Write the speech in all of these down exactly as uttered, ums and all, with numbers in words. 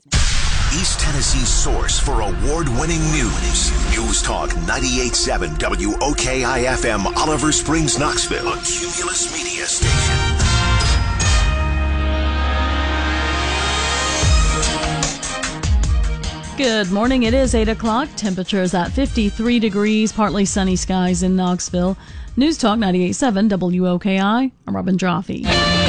East Tennessee's source for award-winning news. News Talk ninety-eight point seven W O K I F M, Oliver Springs, Knoxville. A Cumulus Media Station. Good morning. It is eight o'clock. Temperature is at fifty-three degrees, partly sunny skies in Knoxville. News Talk ninety-eight point seven W O K I. I'm Robin Jaffe.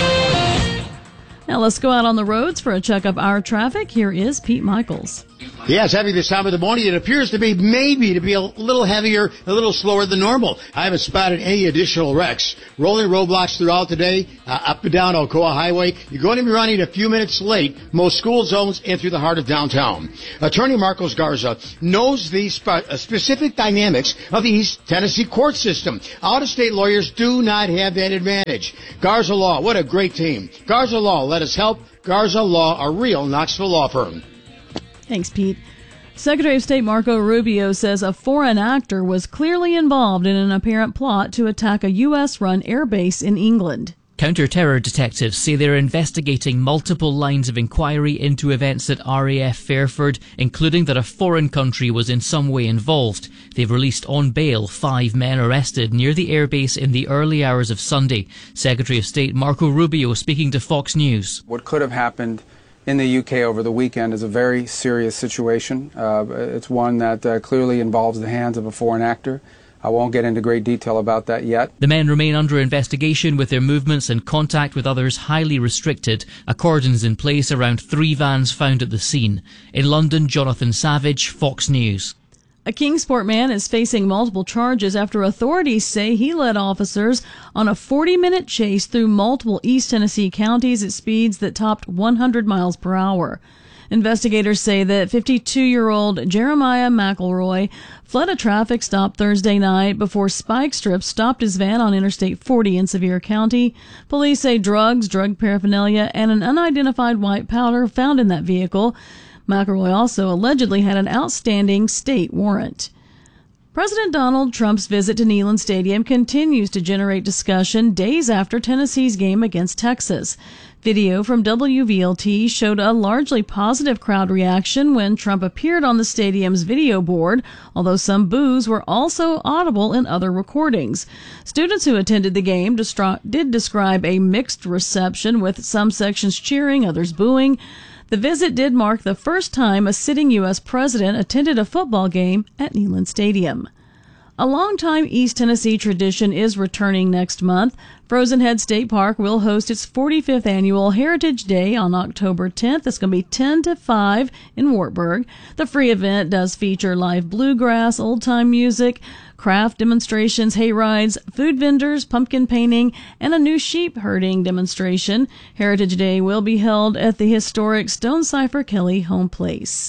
Now let's go out on the roads for a check of our traffic. Here is Pete Michaels. Yeah, it's heavy this time of the morning. It appears to be maybe to be a little heavier, a little slower than normal. I haven't spotted any additional wrecks. Rolling roadblocks throughout the day, uh, up and down Alcoa Highway. You're going to be running a few minutes late, most school zones and through the heart of downtown. Attorney Marcos Garza knows the spe- uh, specific dynamics of the East Tennessee court system. Out-of-state lawyers do not have that advantage. Garza Law, what a great team. Garza Law, let us help. Garza Law, a real Knoxville law firm. Thanks, Pete. Secretary of State Marco Rubio says a foreign actor was clearly involved in an apparent plot to attack a U S-run airbase in England. Counter-terror detectives say they're investigating multiple lines of inquiry into events at R A F Fairford, including that a foreign country was in some way involved. They've released on bail five men arrested near the airbase in the early hours of Sunday. Secretary of State Marco Rubio speaking to Fox News. What could have happened in the U K over the weekend is a very serious situation. Uh, it's one that uh, clearly involves the hands of a foreign actor. I won't get into great detail about that yet. The men remain under investigation with their movements and contact with others highly restricted. A cordon's in place around three vans found at the scene. In London, Jonathan Savage, Fox News. A Kingsport man is facing multiple charges after authorities say he led officers on a forty-minute chase through multiple East Tennessee counties at speeds that topped one hundred miles per hour. Investigators say that fifty-two-year-old Jeremiah McElroy fled a traffic stop Thursday night before spike strips stopped his van on Interstate forty in Sevier County. Police say drugs, drug paraphernalia, and an unidentified white powder found in that vehicle. McElroy also allegedly had an outstanding state warrant. President Donald Trump's visit to Neyland Stadium continues to generate discussion days after Tennessee's game against Texas. Video from W V L T showed a largely positive crowd reaction when Trump appeared on the stadium's video board, although some boos were also audible in other recordings. Students who attended the game distri- did describe a mixed reception, with some sections cheering, others booing. The visit did mark the first time a sitting U S president attended a football game at Neyland Stadium. A longtime East Tennessee tradition is returning next month. Frozen Head State Park will host its forty-fifth annual Heritage Day on October tenth. It's going to be ten to five in Wartburg. The free event does feature live bluegrass, old-time music, craft demonstrations, hay rides, food vendors, pumpkin painting, and a new sheep herding demonstration. Heritage Day will be held at the historic Stonecipher Kelly Home Place.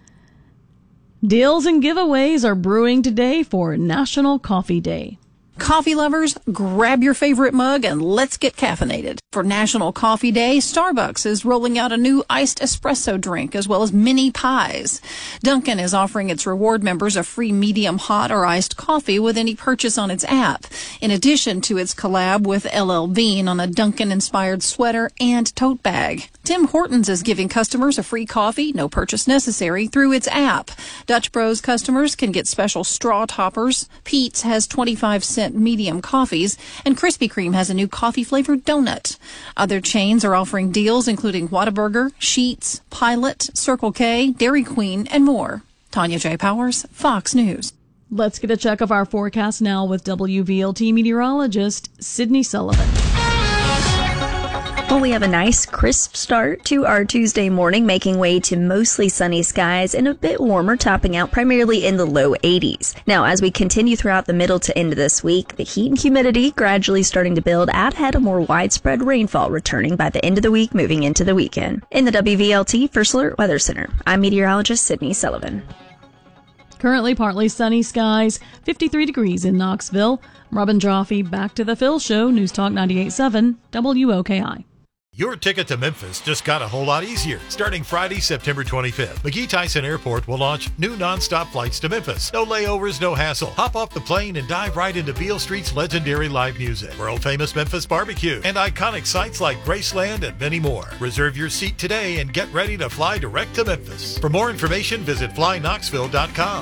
Deals and giveaways are brewing today for National Coffee Day. Coffee lovers, grab your favorite mug and let's get caffeinated. For National Coffee Day, Starbucks is rolling out a new iced espresso drink as well as mini pies. Dunkin' is offering its reward members a free medium hot or iced coffee with any purchase on its app, in addition to its collab with L L Bean on a Dunkin'-inspired sweater and tote bag. Tim Hortons is giving customers a free coffee, no purchase necessary, through its app. Dutch Bros customers can get special straw toppers. Pete's has twenty-five cent medium coffees, and Krispy Kreme has a new coffee-flavored donut. Other chains are offering deals including Whataburger, Sheetz, Pilot, Circle K, Dairy Queen, and more. Tanya J. Powers, Fox News. Let's get a check of our forecast now with W V L T meteorologist Sydney Sullivan. Well, we have a nice, crisp start to our Tuesday morning, making way to mostly sunny skies and a bit warmer, topping out primarily in the low eighties. Now, as we continue throughout the middle to end of this week, the heat and humidity gradually starting to build, ahead of more widespread rainfall returning by the end of the week, moving into the weekend. In the W V L T First Alert Weather Center, I'm meteorologist Sydney Sullivan. Currently partly sunny skies, fifty-three degrees in Knoxville. Robin Jaffe, back to the Phil Show, News Talk ninety-eight point seven W O K I. Your ticket to Memphis just got a whole lot easier. Starting Friday, September twenty-fifth, McGee Tyson Airport will launch new nonstop flights to Memphis. No layovers, no hassle. Hop off the plane and dive right into Beale Street's legendary live music, world-famous Memphis barbecue, and iconic sites like Graceland and many more. Reserve your seat today and get ready to fly direct to Memphis. For more information, visit fly knoxville dot com.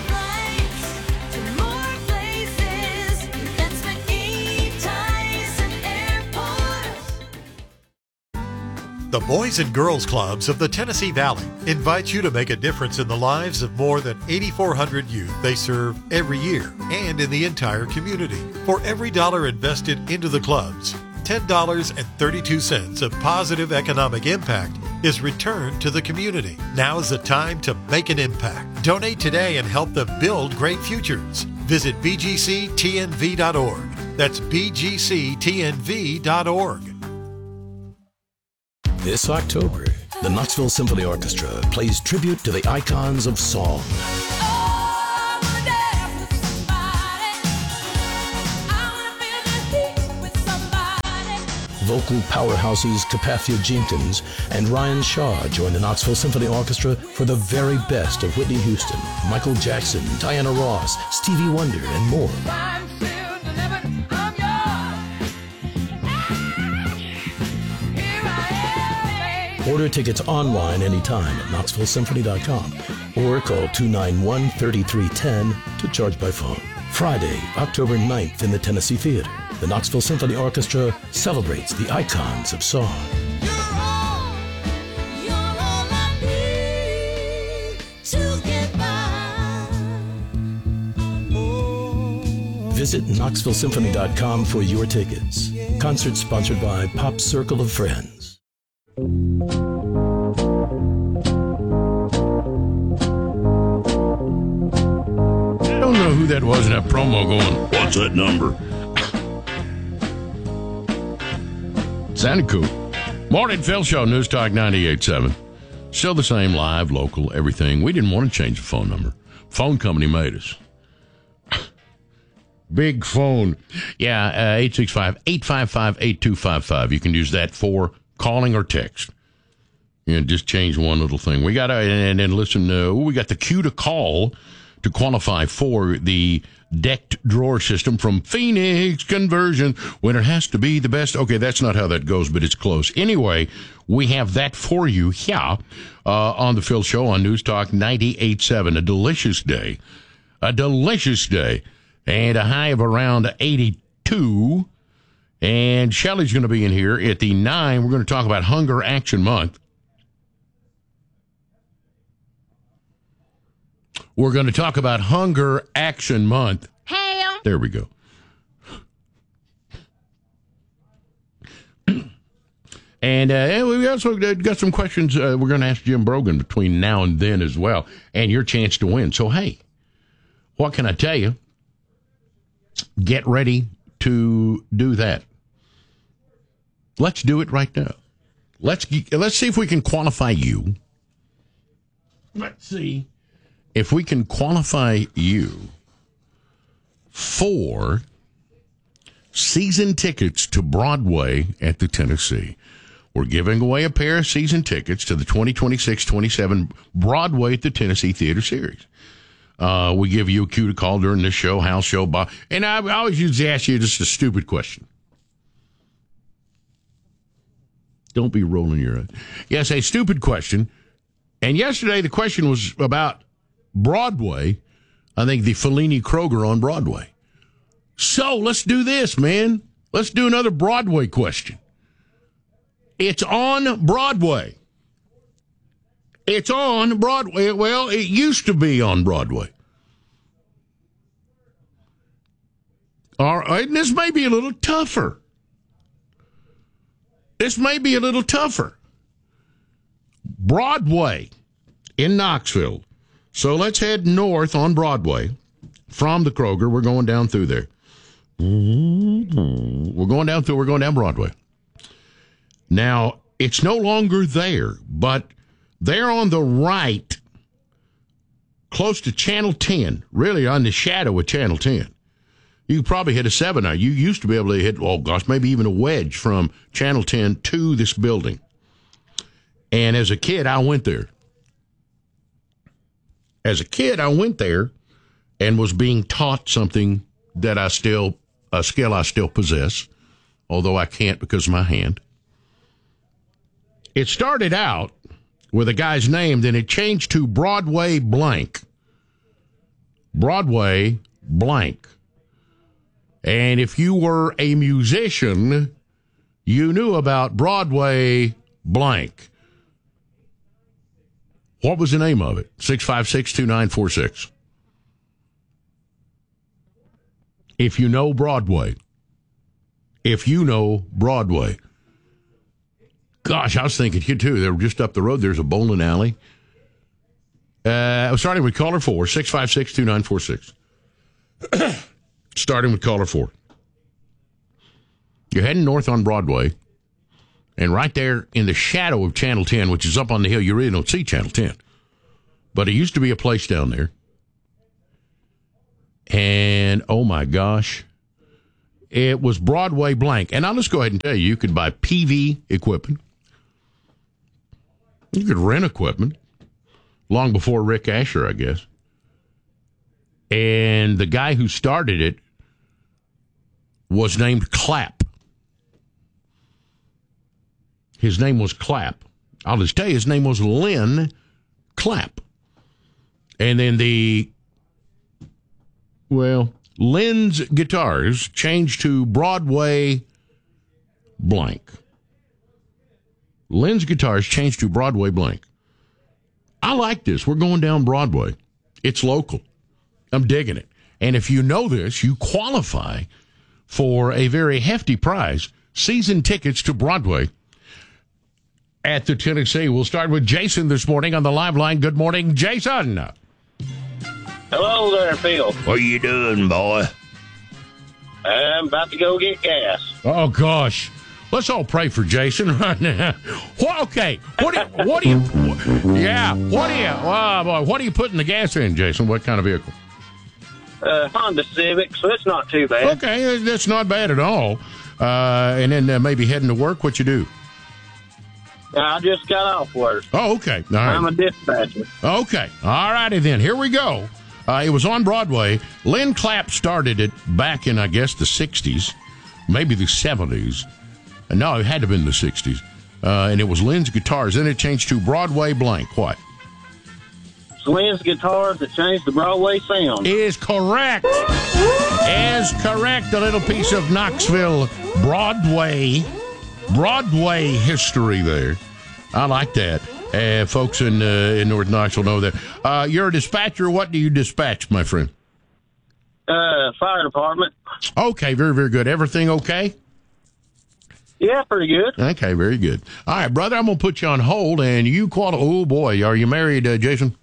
The Boys and Girls Clubs of the Tennessee Valley invite you to make a difference in the lives of more than eighty-four hundred youth they serve every year and in the entire community. For every dollar invested into the clubs, ten dollars and thirty-two cents of positive economic impact is returned to the community. Now is the time to make an impact. Donate today and help them build great futures. Visit b g c t n v dot org. That's b g c t n v dot org. This October, the Knoxville Symphony Orchestra plays tribute to the icons of song. Vocal powerhouses Capathia Jenkins and Ryan Shaw join the Knoxville Symphony Orchestra for the very best of Whitney Houston, Michael Jackson, Diana Ross, Stevie Wonder, and more. Order tickets online anytime at knoxville symphony dot com or call two nine one, three three one zero to charge by phone. Friday, October ninth in the Tennessee Theater, the Knoxville Symphony Orchestra celebrates the icons of song. Visit knoxville symphony dot com for your tickets. Concert sponsored by Pop Circle of Friends. I don't know who that was in that promo going, what's that number? Sounded cool. Morning, Phil Show, News Talk ninety-eight point seven. Still the same, live, local, everything. We didn't want to change the phone number. Phone company made us. Big phone. Yeah, uh, eight six five, eight five five, eight two five five. You can use that for calling or text. You know, just change one little thing. We got to, and then listen, uh, we got the cue to call to qualify for the decked drawer system from Phoenix Conversion when it has to be the best. Okay, that's not how that goes, but it's close. Anyway, we have that for you here uh, on the Phil Show on News Talk ninety-eight point seven. A delicious day. A delicious day. And a high of around eighty-two. And Shelley's going to be in here at the nine. We're going to talk about Hunger Action Month. We're going to talk about Hunger Action Month. Hey, there we go. And uh, we also got some questions uh, we're going to ask Jim Brogan between now and then as well. And your chance to win. So, hey, what can I tell you? Get ready to do that. Let's do it right now. Let's let's see if we can qualify you. Let's see if we can qualify you for season tickets to Broadway at the Tennessee. We're giving away a pair of season tickets to the twenty twenty-six twenty-seven Broadway at the Tennessee Theater Series. Uh, we give you a cue to call during this show, house show, bar. And I, I always used to ask you just a stupid question. Don't be rolling your eyes. Yes, a stupid question. And yesterday the question was about Broadway. I think the Fellini Kroger on Broadway. So let's do this, man. Let's do another Broadway question. It's on Broadway. It's on Broadway. Well, it used to be on Broadway. All right, and this may be a little tougher. This may be a little tougher. Broadway in Knoxville. So let's head north on Broadway from the Kroger. We're going down through there. We're going down through, we're going down Broadway. Now, it's no longer there, but they're on the right, close to Channel ten, really on the shadow of Channel ten. You could probably hit a seven iron. You used to be able to hit, oh gosh, maybe even a wedge from Channel ten to this building. And as a kid, I went there. As a kid, I went there and was being taught something that I still, a skill I still possess, although I can't because of my hand. It started out with a guy's name, then it changed to Broadway blank. Broadway blank. And if you were a musician, you knew about Broadway blank. What was the name of it? six five six, two nine four six. If you know Broadway. If you know Broadway. Gosh, I was thinking you too. They were just up the road. There's a bowling alley. Uh, starting with caller four, six five six, two nine four six. Starting with caller four. You're heading north on Broadway, and right there in the shadow of Channel ten, which is up on the hill, you really don't see Channel ten. But it used to be a place down there. And, oh my gosh, it was Broadway blank. And I'll just go ahead and tell you, you could buy P V equipment. You could rent equipment. Long before Rick Asher, I guess. And the guy who started it was named Clapp. His name was Clapp. I'll just tell you, his name was Lynn Clapp. And then the, well, Lynn's Guitars changed to Broadway blank. Lynn's Guitars changed to Broadway blank. I like this. We're going down Broadway. It's local. I'm digging it. And if you know this, you qualify for a very hefty prize, season tickets to Broadway at the Tennessee. We'll start with Jason this morning on the live line. Good morning, Jason. Hello there, Phil. What are you doing, boy? I'm about to go get gas. Oh, gosh. Let's all pray for Jason right now. What, okay, what do you, what do you, what, yeah, what do you, oh boy, what are you putting the gas in, Jason? What kind of vehicle? Uh, Honda Civic, so it's not too bad. Okay, that's not bad at all. Uh, and then uh, maybe heading to work, what you do? I just got off work. Oh, okay. All right. I'm a dispatcher. Okay, all righty then, here we go. Uh, it was on Broadway. Lynn Clapp started it back in, I guess, the sixties, maybe the seventies. No, it had to have been the sixties. Uh, and it was Lynn's Guitars. Then it changed to Broadway blank. What? It's Lynn's Guitars that changed the Broadway sound. Is correct. Is correct. A little piece of Knoxville Broadway, Broadway history there. I like that. Uh, folks in, uh, in North Knoxville know that. Uh, you're a dispatcher. What do you dispatch, my friend? Uh, fire department. Okay, very, very good. Everything okay? Yeah, pretty good. Okay, very good. All right, brother, I'm going to put you on hold, and you qualify. Oh, boy, are you married, uh, Jason?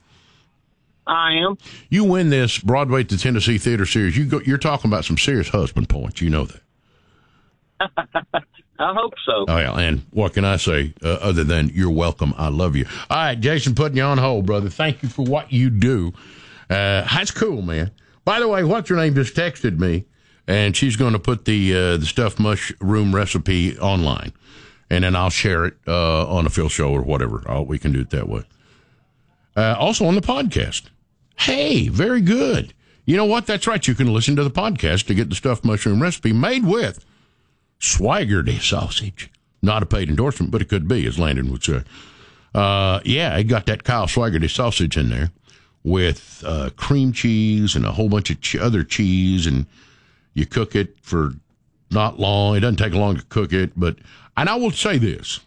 I am. You win this Broadway to Tennessee Theater Series. You go, you're talking about some serious husband points. You know that. I hope so. Oh, yeah, and what can I say uh, other than you're welcome, I love you. All right, Jason, putting you on hold, brother. Thank you for what you do. Uh, that's cool, man. By the way, what's her name just texted me. And she's going to put the uh, the stuffed mushroom recipe online. And then I'll share it uh, on a Phil show or whatever. Oh, we can do it that way. Uh, also on the podcast. Hey, very good. You know what? That's right. You can listen to the podcast to get the stuffed mushroom recipe made with Swaggerty sausage. Not a paid endorsement, but it could be, as Landon would say. Uh, yeah, it got that Kyle Swaggerty sausage in there with uh, cream cheese and a whole bunch of ch- other cheese, and you cook it for not long. It doesn't take long to cook it, but, and I will say this.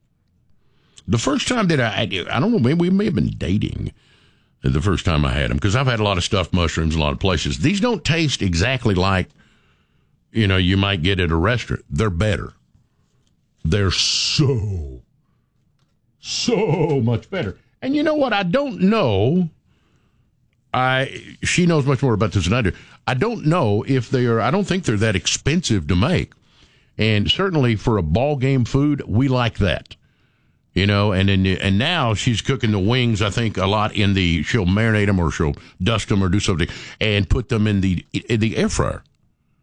The first time that I, I don't know, maybe we may have been dating the first time I had them, because I've had a lot of stuffed mushrooms in a lot of places. These don't taste exactly like, you know, you might get at a restaurant. They're better. They're so, so much better. And you know what? I don't know. I she knows much more about this than I do. I don't know if they are. I don't think they're that expensive to make, and certainly for a ball game food, we like that, you know. And then and now she's cooking the wings. I think a lot in the she'll marinate them or she'll dust them or do something and put them in the in the air fryer.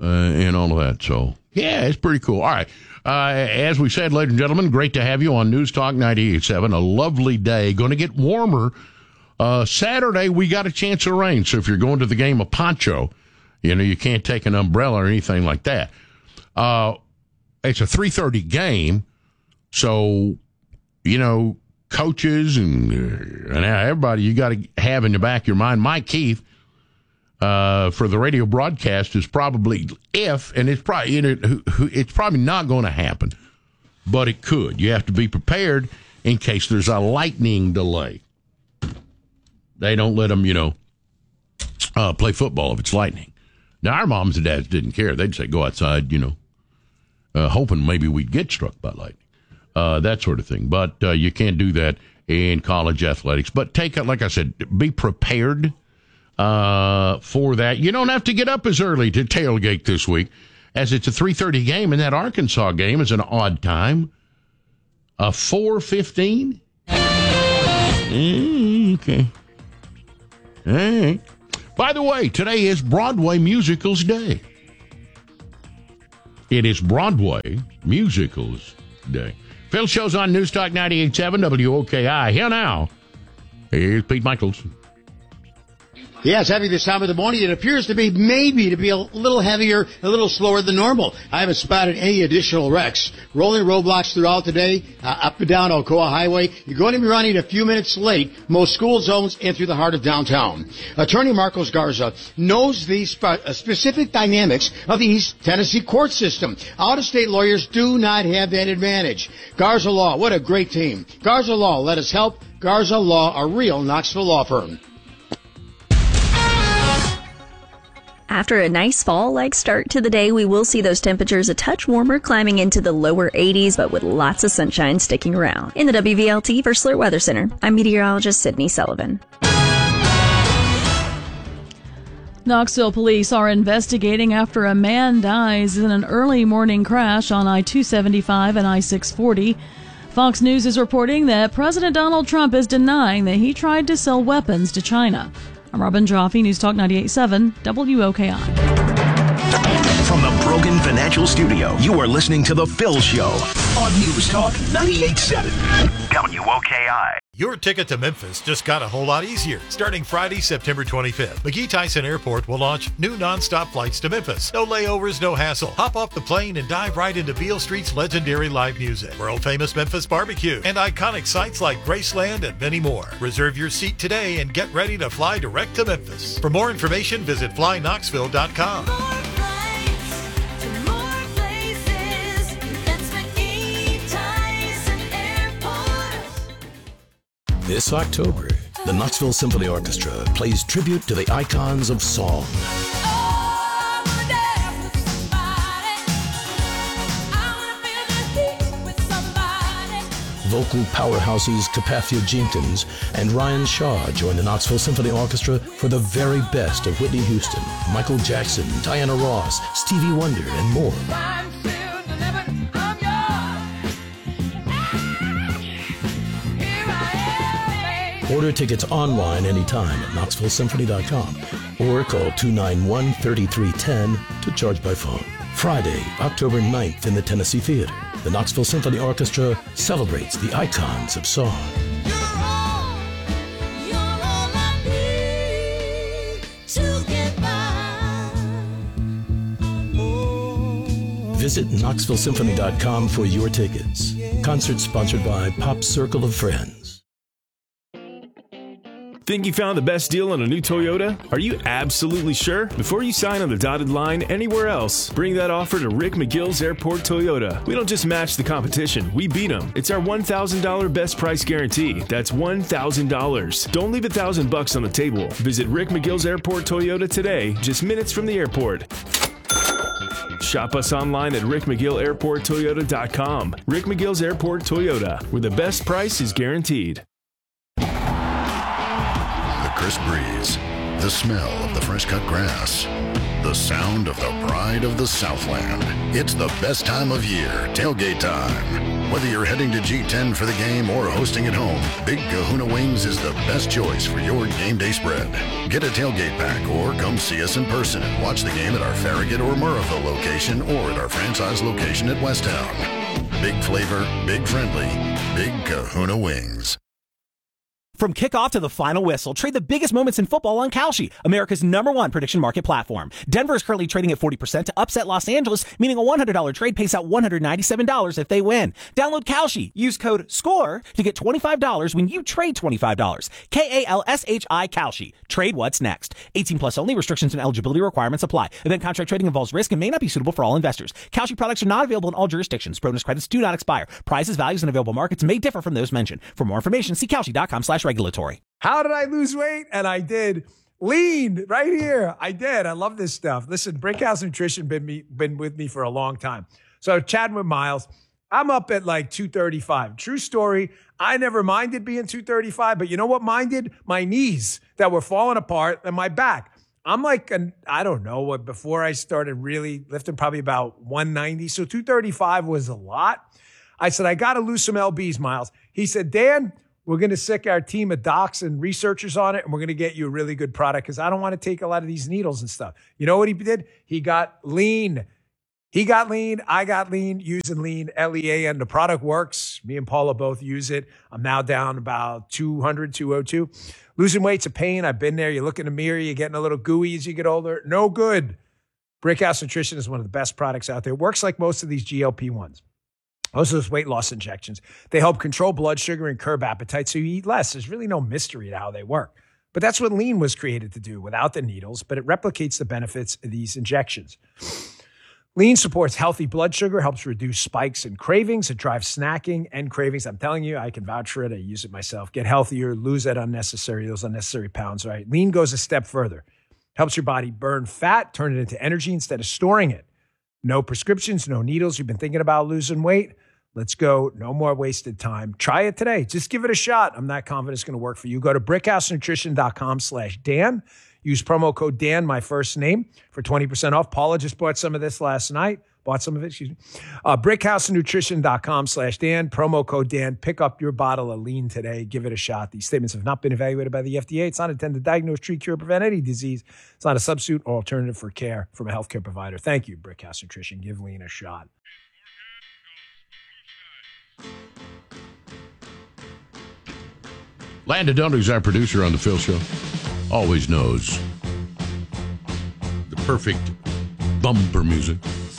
uh, and all of that. So, yeah, it's pretty cool. All right. Uh, as we said, ladies and gentlemen, great to have you on News Talk ninety-eight point seven. A lovely day. Going to get warmer. Uh, Saturday, we got a chance of rain. So if you're going to the game of poncho, you know, you can't take an umbrella or anything like that. Uh, it's a three thirty game. So, you know, coaches and, uh, and everybody, you got to have in the back of your mind, Mike Keith, Uh, for the radio broadcast is probably if, and it's probably you know, it's probably not going to happen, but it could. You have to be prepared in case there's a lightning delay. They don't let them, you know, uh, play football if it's lightning. Now, our moms and dads didn't care. They'd say, go outside, you know, uh, hoping maybe we'd get struck by lightning, uh, that sort of thing. But uh, you can't do that in college athletics. But take it, like I said, be prepared Uh, for that. You don't have to get up as early to tailgate this week, as it's a three thirty game, and that Arkansas game is an odd time. A four fifteen? Mm, okay. All right. By the way, today is Broadway Musicals Day. It is Broadway Musicals Day. Phil Show's on News Talk ninety-eight point seven W O K I. Here now, here's Pete Michaels. Yeah, it's heavy this time of the morning. It appears to be maybe to be a little heavier, a little slower than normal. I haven't spotted any additional wrecks. Rolling roadblocks throughout the day, uh, up and down Ocoa Highway. You're going to be running a few minutes late, most school zones and through the heart of downtown. Attorney Marcos Garza knows the sp- uh, specific dynamics of the East Tennessee court system. Out-of-state lawyers do not have that advantage. Garza Law, what a great team. Garza Law, let us help. Garza Law, a real Knoxville law firm. After a nice fall-like start to the day, we will see those temperatures a touch warmer, climbing into the lower eighties, but with lots of sunshine sticking around. In the W V L T First Alert Weather Center, I'm meteorologist Sydney Sullivan. Knoxville police are investigating after a man dies in an early morning crash on I two seventy-five and I six forty. Fox News is reporting that President Donald Trump is denying that he tried to sell weapons to China. I'm Robin Jaffe, News Talk ninety-eight point seven W O K I. From the Brogan Financial Studio, you are listening to The Phil Show on News Talk ninety-eight point seven W O K I. Your ticket to Memphis just got a whole lot easier. Starting Friday, September twenty-fifth, McGee Tyson Airport will launch new nonstop flights to Memphis. No layovers, no hassle. Hop off the plane and dive right into Beale Street's legendary live music, world-famous Memphis barbecue, and iconic sites like Graceland and many more. Reserve your seat today and get ready to fly direct to Memphis. For more information, visit fly knoxville dot com. This October, the Knoxville Symphony Orchestra plays tribute to the icons of song. Vocal powerhouses Capathia Jenkins and Ryan Shaw join the Knoxville Symphony Orchestra for the very best of Whitney Houston, Michael Jackson, Diana Ross, Stevie Wonder, and more. Order tickets online anytime at knoxville symphony dot com or call two nine one, three three one zero to charge by phone. Friday, October ninth in the Tennessee Theater, the Knoxville Symphony Orchestra celebrates the icons of song. Visit knoxville symphony dot com for your tickets. Concert sponsored by Pop Circle of Friends. Think you found the best deal on a new Toyota? Are you absolutely sure? Before you sign on the dotted line anywhere else, bring that offer to Rick McGill's Airport Toyota. We don't just match the competition, we beat them. It's our one thousand dollars best price guarantee. That's one thousand dollars. Don't leave a thousand bucks on the table. Visit Rick McGill's Airport Toyota today, just minutes from the airport. Shop us online at rick mcgill airport toyota dot com. Rick McGill's Airport Toyota, where the best price is guaranteed. Crisp breeze, the smell of the fresh cut grass, the sound of the pride of the Southland. It's the best time of year, tailgate time. Whether you're heading to G ten for the game or hosting at home, Big Kahuna Wings is the best choice for your game day spread. Get a tailgate pack or come see us in person and watch the game at our Farragut or Murrayville location or at our franchise location at Westtown. Big flavor, big friendly, Big Kahuna Wings. From kickoff to the final whistle, trade the biggest moments in football on Kalshi, America's number one prediction market platform. Denver is currently trading at forty percent to upset Los Angeles, meaning a one hundred dollars trade pays out one hundred ninety-seven dollars if they win. Download Kalshi. Use code SCORE to get twenty-five dollars when you trade twenty-five dollars. K A L S H I Kalshi. Trade what's next. eighteen plus only. Restrictions and eligibility requirements apply. Event contract trading involves risk and may not be suitable for all investors. Kalshi products are not available in all jurisdictions. Bonus credits do not expire. Prices, values, and available markets may differ from those mentioned. For more information, see Kalshi.com slash regulatory. How did I lose weight? And I did. Lean right here. I did. I love this stuff. Listen, Brickhouse Nutrition been me been with me for a long time. So chatting with Miles, I'm up at like two thirty-five. True story. I never minded being two thirty-five, but you know what minded? My knees that were falling apart and my back. I'm like, an, I don't know what, before I started really lifting, probably about one ninety. So two thirty-five was a lot. I said, I got to lose some L Bs, Miles. He said, Dan, we're going to sick our team of docs and researchers on it, and we're going to get you a really good product because I don't want to take a lot of these needles and stuff. You know what he did? He got lean. He got lean. I got lean using lean, L E A N. The product works. Me and Paula both use it. I'm now down about two hundred, two oh two. Losing weight's a pain. I've been there. You look in the mirror. You're getting a little gooey as you get older. No good. Brickhouse Nutrition is one of the best products out there. It works like most of these G L P ones. Most of those weight loss injections, they help control blood sugar and curb appetite so you eat less. There's really no mystery to how they work. But that's what lean was created to do without the needles, but it replicates the benefits of these injections. Lean supports healthy blood sugar, helps reduce spikes and cravings. It drives snacking and cravings. I'm telling you, I can vouch for it. I use it myself. Get healthier, lose that unnecessary, those unnecessary pounds, right? Lean goes a step further. Helps your body burn fat, turn it into energy instead of storing it. No prescriptions, no needles. You've been thinking about losing weight? Let's go. No more wasted time. Try it today. Just give it a shot. I'm not confident it's going to work for you. Go to brickhousenutrition.com slash Dan. Use promo code Dan, my first name, for twenty percent off. Paula just bought some of this last night. Bought some of it, excuse me. Uh, brickhousenutrition.com slash Dan. Promo code Dan. Pick up your bottle of lean today. Give it a shot. These statements have not been evaluated by the F D A. It's not intended to diagnose, treat, cure, prevent any disease. It's not a substitute or alternative for care from a healthcare provider. Thank you, Brickhouse Nutrition. Give lean a shot. Landon Dunley's our producer on the Phil Show. Always knows the perfect bumper music.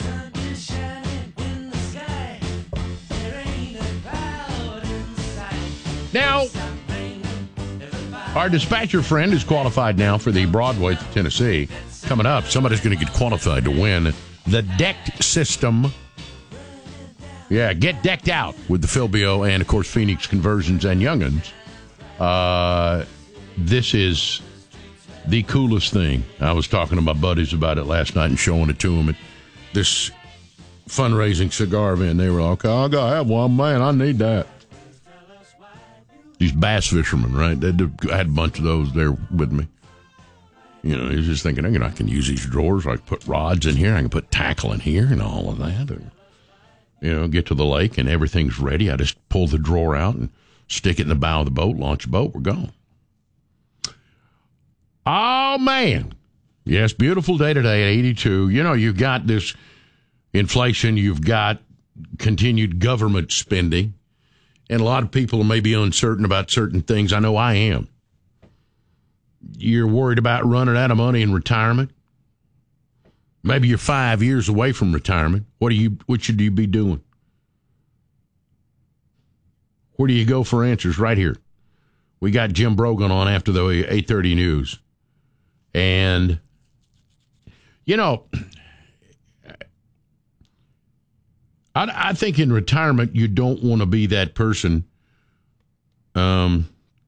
Now, our dispatcher friend is qualified now for the Broadway to Tennessee. Coming up, somebody's going to get qualified to win the decked system. Yeah, get decked out with the Philbio and, of course, Phoenix Conversions and Young'uns. Uh, this is the coolest thing. I was talking to my buddies about it last night and showing it to them at this fundraising cigar event. They were like, oh, I gotta have one, man. I need that. These bass fishermen, right? They had a bunch of those there with me. You know, he was just thinking, you know, I can use these drawers. I can put rods in here. I can put tackle in here and all of that. Or, you know, get to the lake and everything's ready. I just pull the drawer out and stick it in the bow of the boat, launch the boat, we're gone. Oh, man. Yes, beautiful day today at eighty-two. You know, you've got this inflation. You've got continued government spending. And a lot of people may be uncertain about certain things. I know I am. You're worried about running out of money in retirement. Maybe you're five years away from retirement. What do you? What should you be doing? Where do you go for answers? Right here. We got Jim Brogan on after the eight thirty news. And, you know, I, I think in retirement you don't want to be that person, um,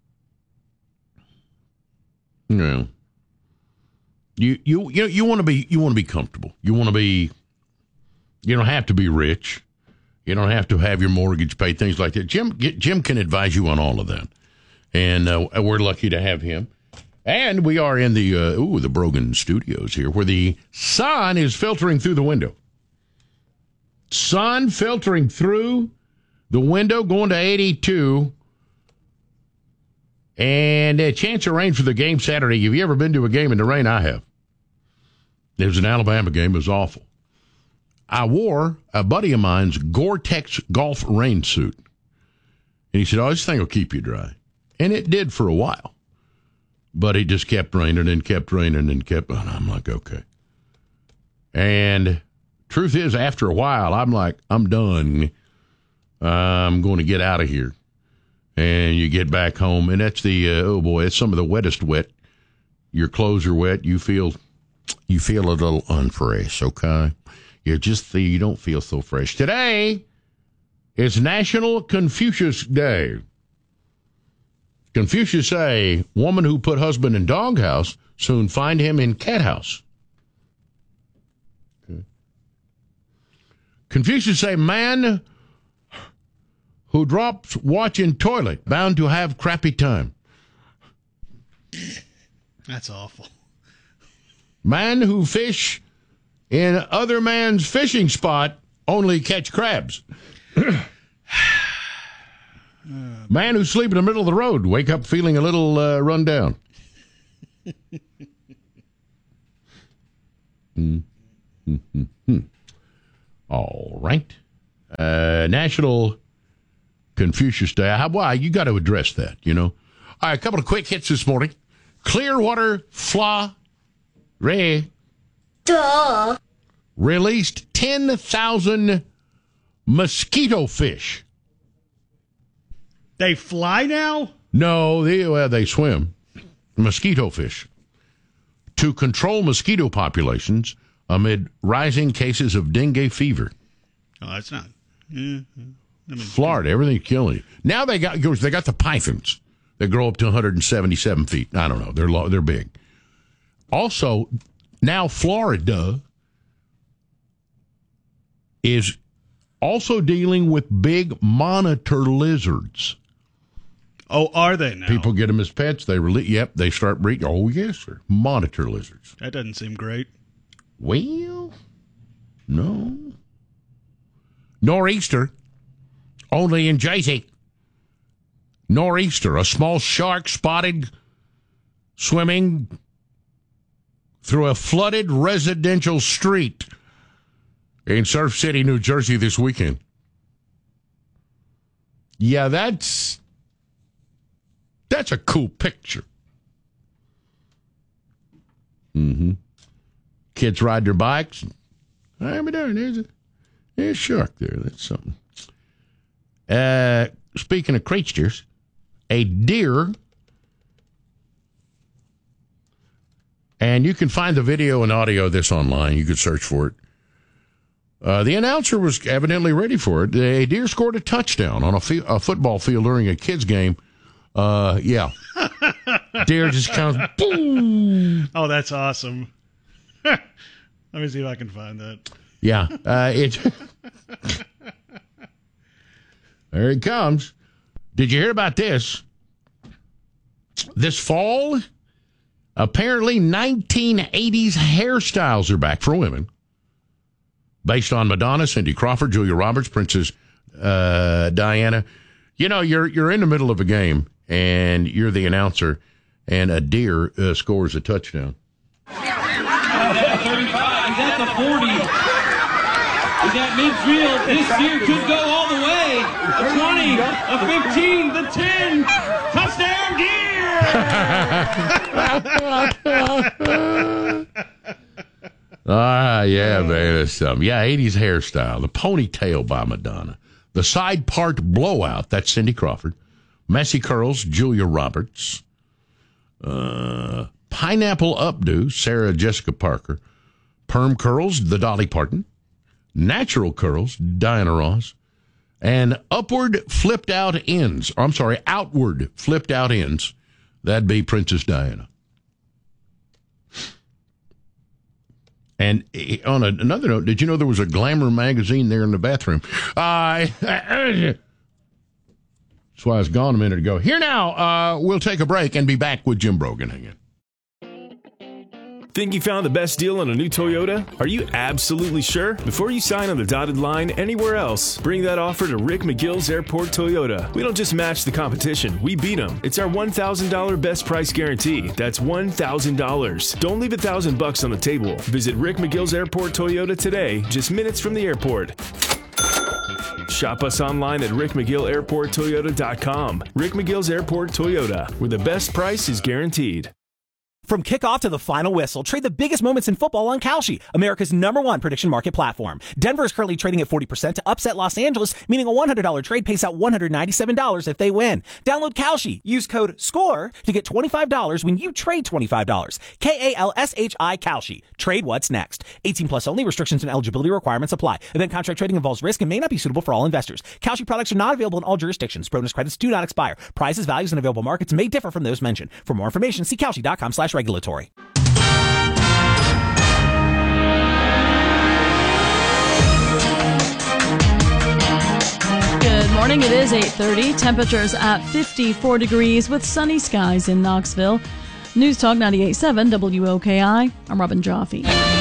you know, you, you, you, you want to be, you want to be comfortable. You want to be, you don't have to be rich. You don't have to have your mortgage paid, things like that. Jim Jim can advise you on all of that. And uh, we're lucky to have him. And we are in the, uh, ooh, the Brogan Studios here, where the sun is filtering through the window. Sun filtering through The window going to eighty-two. And a chance of rain for the game Saturday. Have you ever been to a game in the rain? I have. It was an Alabama game. It was awful. I wore a buddy of mine's Gore-Tex golf rain suit. And he said, oh, this thing will keep you dry. And it did for a while. But it just kept raining and kept raining and kept, and I'm like, okay. And truth is, after a while, I'm like, I'm done. I'm going to get out of here. And you get back home, and that's the, uh, oh boy, it's some of the wettest wet. Your clothes are wet. You feel, you feel a little unfresh, okay? You just, you don't feel so fresh. Today is National Confucius Day. Confucius say, woman who put husband in doghouse, soon find him in cat house. Okay. Confucius say, man who drops watch in toilet, bound to have crappy time. That's awful. Man who fish in other man's fishing spot, only catch crabs. Man who sleep in the middle of the road, wake up feeling a little uh, run down. mm-hmm. All right. Uh, National Confucius Day. How, well, you got to address that, you know. All right, a couple of quick hits this morning. Clearwater Florida Duh. released ten thousand mosquito fish. They fly now? No, they, well, they swim. Mosquito fish. To control mosquito populations amid rising cases of dengue fever. Oh, that's not. Yeah, I mean, Florida, everything's killing you. Now they got they got the pythons that grow up to one hundred seventy-seven feet. I don't know. They're low, they're big. Also, now Florida is also dealing with big monitor lizards. Oh, are they now? People get them as pets. They release. Yep, they start breeding. Oh, yes, sir. Monitor lizards. That doesn't seem great. Well, no. Nor'easter, only in Jersey. Nor'easter, a small shark spotted swimming through a flooded residential street in Surf City, New Jersey this weekend. Yeah, that's that's a cool picture. Mm-hmm. Kids ride their bikes. I mean, there's a, there's a shark there. That's something. Uh, speaking of creatures, a deer, and you can find the video and audio of this online. You could search for it. Uh, the announcer was evidently ready for it. A deer scored a touchdown on a, fi- a football field during a kids' game. Uh, yeah. Deer just comes, boom. Oh, that's awesome. Let me see if I can find that. Yeah. Uh, it. There it comes. Did you hear about this? This fall, apparently nineteen eighties hairstyles are back for women. Based on Madonna, Cindy Crawford, Julia Roberts, Princess uh, Diana. You know, you're you're in the middle of a game, and you're the announcer, and a deer uh, scores a touchdown. Is that thirty-five? Is that the forty? Is that midfield? This deer could go all the way. A twenty, a fifteen, the ten. Touchdown deer! Ah, yeah, man, that's something. Yeah, eighties hairstyle. The ponytail by Madonna. The side part blowout, that's Cindy Crawford. Messy curls, Julia Roberts. Uh, pineapple updo, Sarah Jessica Parker. Perm curls, the Dolly Parton. Natural curls, Diana Ross. And upward flipped out ends. I'm sorry, outward flipped out ends. That'd be Princess Diana. And on a, another note, did you know there was a Glamour magazine there in the bathroom? Uh, that's why I was gone a minute ago. Here now, uh, we'll take a break and be back with Jim Brogan again. Think you found the best deal on a new Toyota? Are you absolutely sure? Before you sign on the dotted line anywhere else, bring that offer to Rick McGill's Airport Toyota. We don't just match the competition, we beat them. It's our one thousand dollars best price guarantee. That's one thousand dollars. Don't leave a thousand bucks on the table. Visit Rick McGill's Airport Toyota today, just minutes from the airport. Shop us online at rick mcgill airport toyota dot com. Rick McGill's Airport Toyota, where the best price is guaranteed. From kickoff to the final whistle, trade the biggest moments in football on Kalshi, America's number one prediction market platform. Denver is currently trading at forty percent to upset Los Angeles, meaning a one hundred dollars trade pays out one hundred ninety-seven dollars if they win. Download Kalshi. Use code SCORE to get twenty-five dollars when you trade twenty-five dollars. K A L S H I Kalshi. Trade what's next. eighteen plus only. Restrictions and eligibility requirements apply. Event contract trading involves risk and may not be suitable for all investors. Kalshi products are not available in all jurisdictions. Bonus credits do not expire. Prices, values, and available markets may differ from those mentioned. For more information, see kalshi dot com slash regulatory. Good morning. It is eight thirty. Temperatures at fifty-four degrees with sunny skies in Knoxville. News Talk ninety-eight point seven W O K I. I'm Robin Jaffe.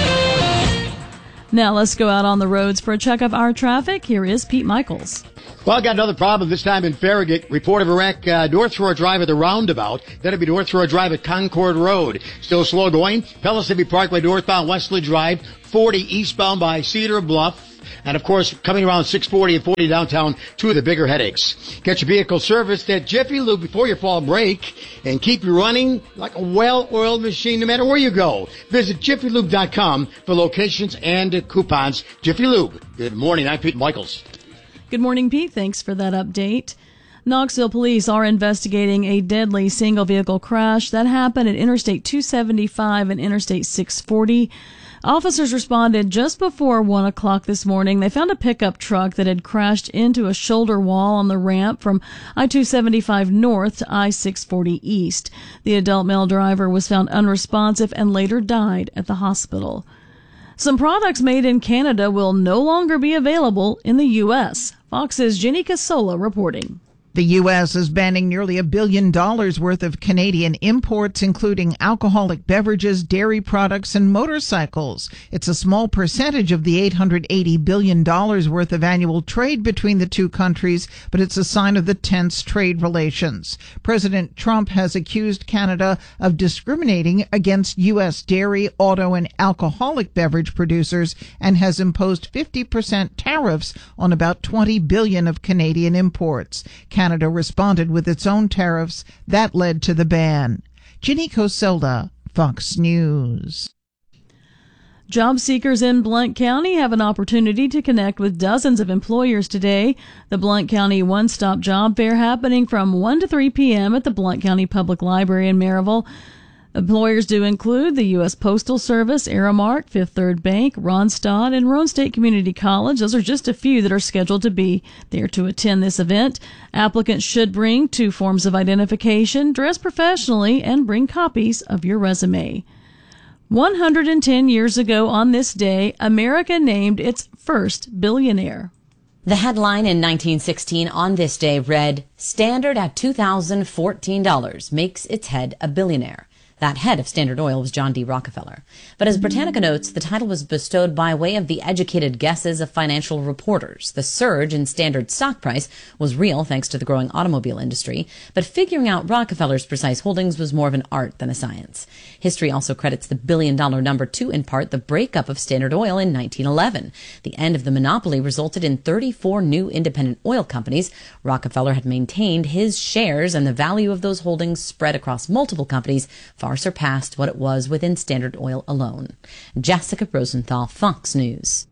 Now let's go out on the roads for a check of our traffic. Here is Pete Michaels. Well, I got another problem, this time in Farragut. Report of a wreck, uh, North Shore Drive at the roundabout. That'll be North Shore Drive at Concord Road. Still slow going. Pellissippi Parkway northbound Wesley Drive. forty eastbound by Cedar Bluff. And, of course, coming around six forty and forty downtown, two of the bigger headaches. Get your vehicle serviced at Jiffy Lube before your fall break and keep you running like a well-oiled machine no matter where you go. Visit jiffy lube dot com for locations and coupons. Jiffy Lube. Good morning. I'm Pete Michaels. Good morning, Pete. Thanks for that update. Knoxville police are investigating a deadly single-vehicle crash that happened at Interstate two seventy-five and Interstate six forty. Officers responded just before one o'clock this morning. They found a pickup truck that had crashed into a shoulder wall on the ramp from I two seventy-five north to I six forty east. The adult male driver was found unresponsive and later died at the hospital. Some products made in Canada will no longer be available in the U S. Fox's Jenny Casola reporting. The U S is banning nearly a billion dollars worth of Canadian imports, including alcoholic beverages, dairy products, and motorcycles. It's a small percentage of the eight hundred eighty billion dollars worth of annual trade between the two countries, but it's a sign of the tense trade relations. President Trump has accused Canada of discriminating against U S dairy, auto, and alcoholic beverage producers and has imposed fifty percent tariffs on about twenty billion dollars of Canadian imports. Canada responded with its own tariffs. That led to the ban. Ginny Coselda, Fox News. Job seekers in Blount County have an opportunity to connect with dozens of employers today. The Blount County One-Stop Job Fair happening from one to three p.m. at the Blount County Public Library in Maryville. Employers do include the U S Postal Service, Aramark, Fifth Third Bank, Ronstadt, and Roane State Community College. Those are just a few that are scheduled to be there to attend this event. Applicants should bring two forms of identification, dress professionally, and bring copies of your resume. one hundred ten years ago on this day, America named its first billionaire. The headline in nineteen sixteen on this day read, "Standard at two thousand fourteen dollars makes its head a billionaire." That head of Standard Oil was John D. Rockefeller. But as Britannica notes, the title was bestowed by way of the educated guesses of financial reporters. The surge in Standard's stock price was real thanks to the growing automobile industry, but figuring out Rockefeller's precise holdings was more of an art than a science. History also credits the billion-dollar number to, in part, the breakup of Standard Oil in nineteen eleven. The end of the monopoly resulted in thirty-four new independent oil companies. Rockefeller had maintained his shares, and the value of those holdings spread across multiple companies far surpassed what it was within Standard Oil alone. Jessica Rosenthal, Fox News.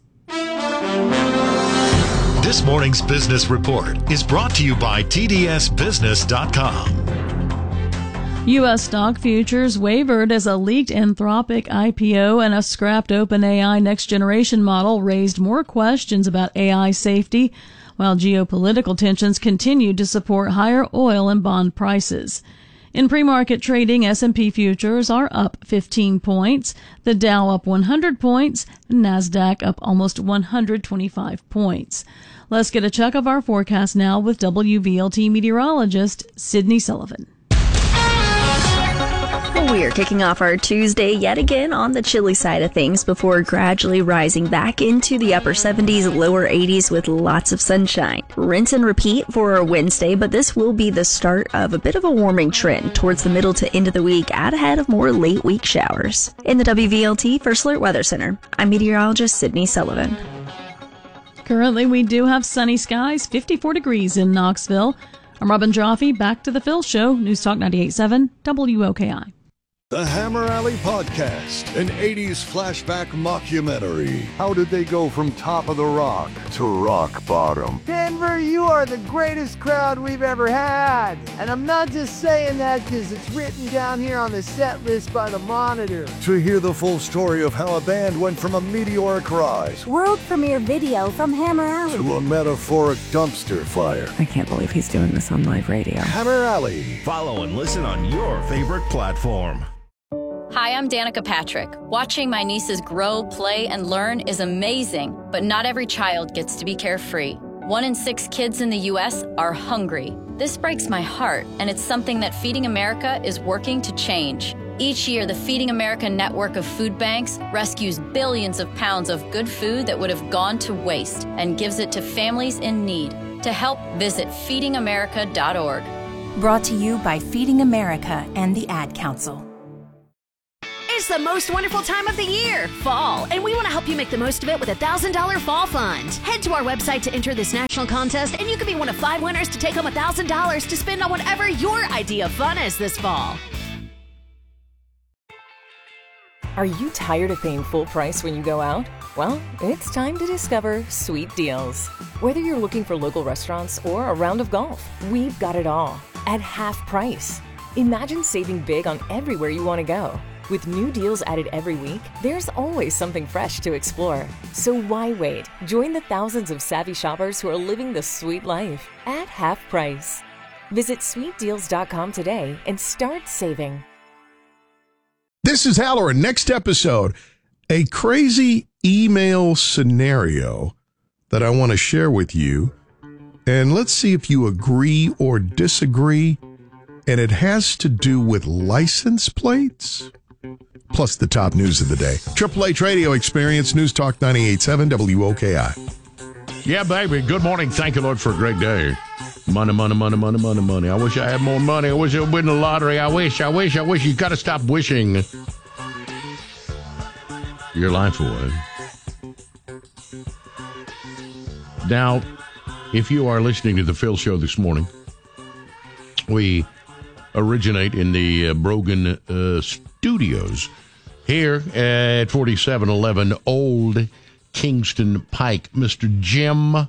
This morning's business report is brought to you by T D S business dot com. U S stock futures wavered as a leaked Anthropic I P O and a scrapped OpenAI next-generation model raised more questions about A I safety, while geopolitical tensions continued to support higher oil and bond prices. In pre-market trading, S and P futures are up fifteen points, the Dow up one hundred points, and NASDAQ up almost one hundred twenty-five points. Let's get a check of our forecast now with W V L T meteorologist Sydney Sullivan. The We're kicking off our Tuesday yet again on the chilly side of things before gradually rising back into the upper seventies, lower eighties with lots of sunshine. Rinse and repeat for our Wednesday, but this will be the start of a bit of a warming trend towards the middle to end of the week, out ahead of more late week showers. In the W V L T First Alert Weather Center, I'm meteorologist Sydney Sullivan. Currently, we do have sunny skies, fifty-four degrees in Knoxville. I'm Robin Jaffe, back to the Phil Show, News Talk ninety-eight point seven W O K I. The Hammer Alley Podcast, an eighties flashback mockumentary. How did they go from top of the rock to rock bottom? Denver, you are the greatest crowd we've ever had. And I'm not just saying that because it's written down here on the set list by the Monitor. To hear the full story of how a band went from a meteoric rise, world premiere video from Hammer Alley, to a metaphoric dumpster fire. I can't believe he's doing this on live radio. Hammer Alley. Follow and listen on your favorite platform. Hi, I'm Danica Patrick. Watching my nieces grow, play, and learn is amazing, but not every child gets to be carefree. One in six kids in the U S are hungry. This breaks my heart, and it's something that Feeding America is working to change. Each year, the Feeding America network of food banks rescues billions of pounds of good food that would have gone to waste and gives it to families in need. To help, visit feeding america dot org. Brought to you by Feeding America and the Ad Council. It's the most wonderful time of the year, fall, and we want to help you make the most of it with a one thousand dollars Fall Fund. Head to our website to enter this national contest, and you can be one of five winners to take home one thousand dollars to spend on whatever your idea of fun is this fall. Are you tired of paying full price when you go out? Well, it's time to discover Sweet Deals. Whether you're looking for local restaurants or a round of golf, we've got it all at half price. Imagine saving big on everywhere you want to go. With new deals added every week, there's always something fresh to explore. So why wait? Join the thousands of savvy shoppers who are living the sweet life at half price. Visit sweet deals dot com today and start saving. This is Halloran. Next episode, a crazy email scenario that I want to share with you. And let's see if you agree or disagree. And it has to do with license plates. Plus the top news of the day. Triple H Radio Experience, News Talk ninety-eight point seven W O K I. Yeah, baby. Good morning. Thank you, Lord, for a great day. Money, money, money, money, money, money. I wish I had more money. I wish I would win the lottery. I wish, I wish, I wish. You got to stop wishing your life away. Now, if you are listening to the Phil Show this morning, we originate in the uh, Brogan uh, Studios here at forty-seven eleven Old Kingston Pike. Mister Jim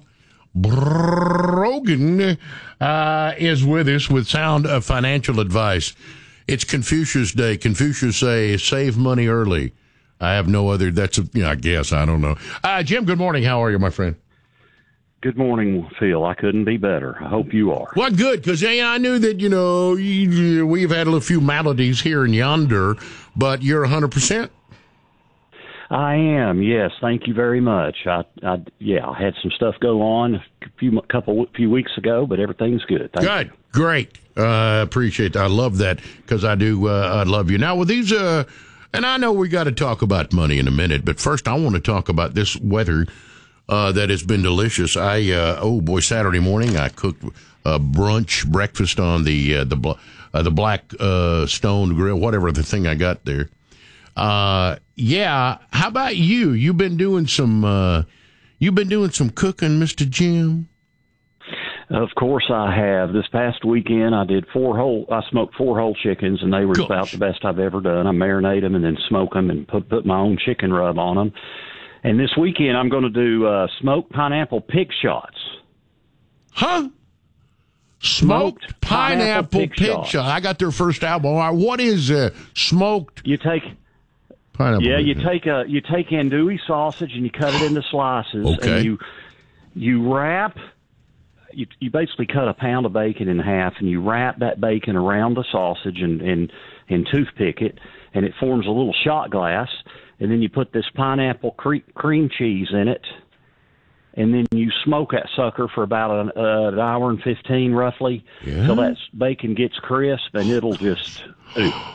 Brogan uh, is with us with sound of financial advice. It's Confucius Day. Confucius say, save money early. I have no other, that's, a, you know, I guess, I don't know. Uh, Jim, good morning. How are you, my friend? Good morning, Phil. I couldn't be better. I hope you are. Well, good, because yeah, I knew that, you know, you, we've had a few maladies here and yonder, but you're one hundred percent? I am, yes. Thank you very much. I, I yeah, I had some stuff go on a few couple few weeks ago, but everything's good. Thank good, you. Great. I uh, appreciate that. I love that, because I do, uh, I love you. Now, with these, uh, and I know we got to talk about money in a minute, but first I want to talk about this weather. Uh, that has been delicious. I uh, oh boy, Saturday morning I cooked uh, brunch breakfast on the uh, the bl- uh, the Black uh, Stone Grill, whatever the thing I got there. Uh, yeah, how about you? You've been doing some uh, you've been doing some cooking, Mister Jim? Of course I have. This past weekend I did four whole. I smoked four whole chickens, and they were Gosh. about the best I've ever done. I marinate them and then smoke them and put put my own chicken rub on them. And this weekend, I'm going to do uh, smoked pineapple pig shots. Huh? Smoked, smoked pineapple, pineapple pig, pig shots. Shot. I got their first album. All right, what is uh, smoked? You take pineapple. Yeah, you take a you take andouille sausage and you cut it into slices. Okay. And you you wrap. You you basically cut a pound of bacon in half, and you wrap that bacon around the sausage and and and toothpick it, and it forms a little shot glass. And then you put this pineapple cre- cream cheese in it, and then you smoke that sucker for about an, uh, an hour and fifteen, roughly, yeah. till that bacon gets crisp, and it'll just ooh.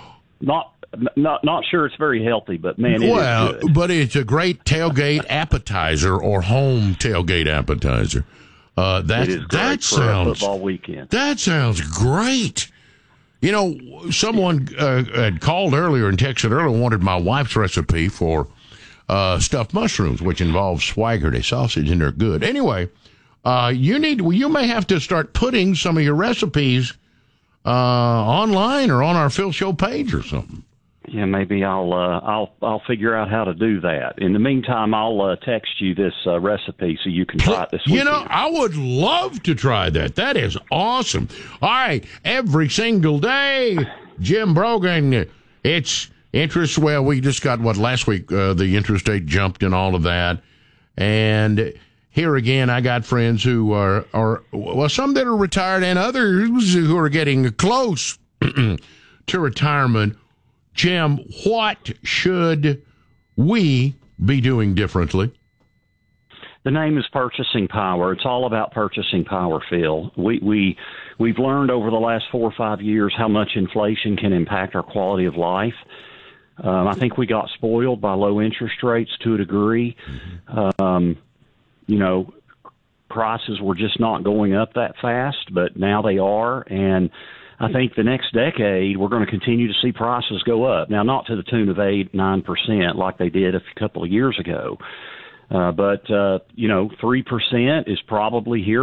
not not not sure it's very healthy, but man, it well, is good. But it's a great tailgate appetizer or home tailgate appetizer. Uh, that it is great that for sounds a football weekend. That sounds great. You know, someone uh, had called earlier and texted earlier and wanted my wife's recipe for uh, stuffed mushrooms, which involves swaggerty sausage, and they're good. Anyway, uh, you need you may have to start putting some of your recipes uh, online or on our Phil Show page or something. Yeah, maybe I'll uh, I'll I'll figure out how to do that. In the meantime, I'll uh, text you this uh, recipe so you can try it this weekend. You know, I would love to try that. That is awesome. All right, every single day, Jim Brogan. It's interest. Well, we just got what last week. Uh, the interest rate jumped and all of that, and here again, I got friends who are are well, some that are retired and others who are getting close to retirement. Jim, what should we be doing differently? The name is Purchasing Power. It's all about purchasing power, Phil. We, we, we've learned over the last four or five years how much inflation can impact our quality of life. Um, I think we got spoiled by low interest rates to a degree. Mm-hmm. Um, you know, prices were just not going up that fast, but now they are, and I think the next decade we're going to continue to see prices go up. Now, not to the tune of eight, nine percent like they did a couple of years ago, uh, but uh, you know, three percent is probably here